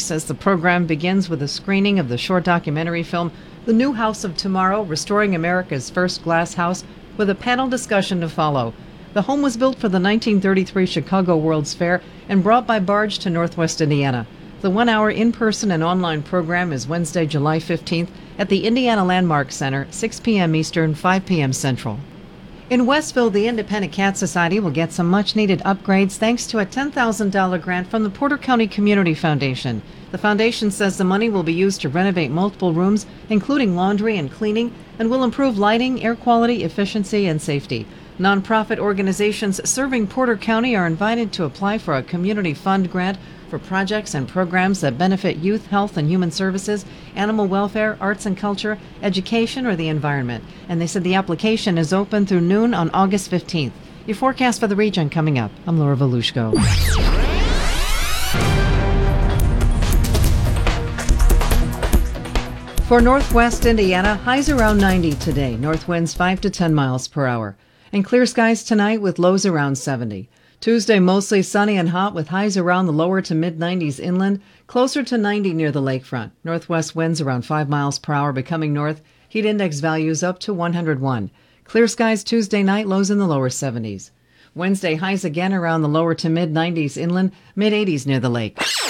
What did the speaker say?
weeks as the program begins with a screening of the short documentary film The New House of Tomorrow, Restoring America's First Glass House, with a panel discussion to follow. The home was built for the 1933 Chicago World's Fair and brought by barge to Northwest Indiana. The one-hour in-person and online program is Wednesday, July 15th at the Indiana Landmark Center, 6 p.m. Eastern, 5 p.m. Central. In Westville, the Independent Cat Society will get some much-needed upgrades thanks to a $10,000 grant from the Porter County Community Foundation. The foundation says the money will be used to renovate multiple rooms, including laundry and cleaning, and will improve lighting, air quality, efficiency, and safety. Nonprofit organizations serving Porter County are invited to apply for a community fund grant for projects and programs that benefit youth, health and human services, animal welfare, arts and culture, education, or the environment. And they said the application is open through noon on August 15th. Your forecast for the region coming up. I'm Laura Volushko. For Northwest Indiana, highs around 90 today. North winds 5 to 10 miles per hour. And clear skies tonight with lows around 70. Tuesday, mostly sunny and hot with highs around the lower to mid-90s inland, closer to 90 near the lakefront. Northwest winds around 5 miles per hour becoming north. Heat index values up to 101. Clear skies Tuesday night, lows in the lower 70s. Wednesday, highs again around the lower to mid-90s inland, mid-80s near the lake.